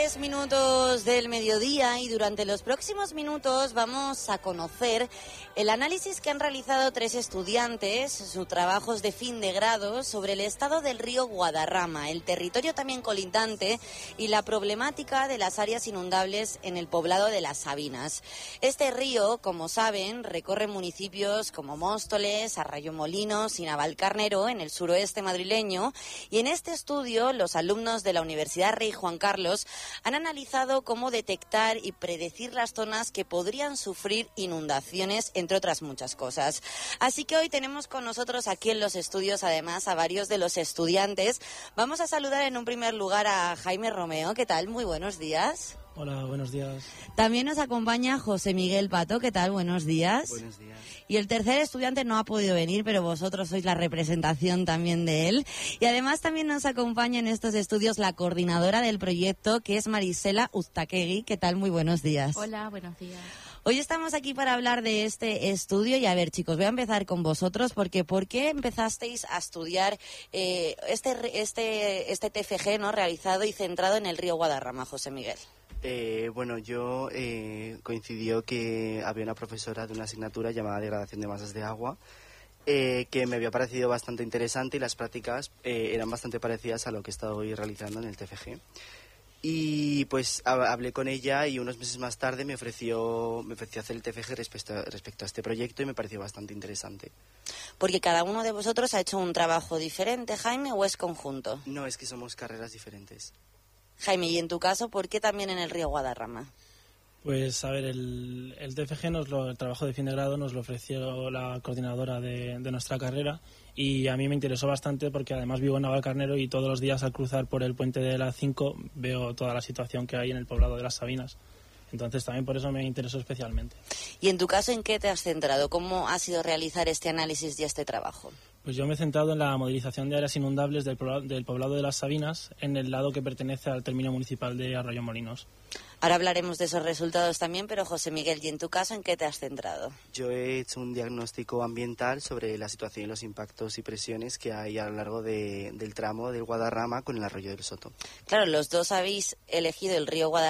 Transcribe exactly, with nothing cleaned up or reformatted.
Tres minutos del mediodía y durante los próximos minutos vamos a conocer el análisis que han realizado tres estudiantes, sus trabajos de fin de grado sobre el estado del río Guadarrama, el territorio también colindante y la problemática de las áreas inundables en el poblado de Las Sabinas. Este río, como saben, recorre municipios como Móstoles, Arroyomolinos y Navalcarnero en el suroeste madrileño, y en este estudio los alumnos de la Universidad Rey Juan Carlos han analizado cómo detectar y predecir las zonas que podrían sufrir inundaciones, entre otras muchas cosas. Así que hoy tenemos con nosotros aquí en los estudios, además, a varios de los estudiantes. Vamos a saludar en un primer lugar a Jaime Romeo. ¿Qué tal? Muy buenos días. Hola, buenos días. También nos acompaña José Miguel Pato. ¿Qué tal? Buenos días. Buenos días. Y el tercer estudiante no ha podido venir, pero vosotros sois la representación también de él. Y además también nos acompaña en estos estudios la coordinadora del proyecto, que es Marisela Uztaquegui. ¿Qué tal? Muy buenos días. Hola, buenos días. Hoy estamos aquí para hablar de este estudio y a ver, chicos, voy a empezar con vosotros porque ¿por qué empezasteis a estudiar eh, este este este T F G, ¿no?, realizado y centrado en el río Guadarrama, José Miguel? Eh, bueno, yo eh, coincidió que había una profesora de una asignatura llamada Degradación de Masas de Agua eh, que me había parecido bastante interesante y las prácticas eh, eran bastante parecidas a lo que estoy realizando en el T F G. Y pues hablé con ella y unos meses más tarde me ofreció me ofreció hacer el T F G respecto a, respecto a este proyecto y me pareció bastante interesante. Porque cada uno de vosotros ha hecho un trabajo diferente, Jaime, ¿o es conjunto? No, es que somos carreras diferentes. Jaime, y en tu caso, ¿por qué también en el río Guadarrama? Pues a ver, el, el T F G, nos lo, el trabajo de fin de grado, nos lo ofreció la coordinadora de, de nuestra carrera y a mí me interesó bastante porque además vivo en Navalcarnero y todos los días al cruzar por el puente de la cinco veo toda la situación que hay en el poblado de Las Sabinas. Entonces también por eso me interesó especialmente. ¿Y en tu caso en qué te has centrado? ¿Cómo ha sido realizar este análisis y este trabajo? Pues yo me he centrado en la modelización de áreas inundables del poblado, del poblado de Las Sabinas en el lado que pertenece al término municipal de Arroyomolinos. Ahora hablaremos de esos resultados también, pero José Miguel, ¿y en tu caso en qué te has centrado? Yo he hecho un diagnóstico ambiental sobre la situación y los impactos y presiones que hay a lo largo de, del tramo del Guadarrama con el arroyo del Soto. Claro, los dos habéis elegido el río Guadarrama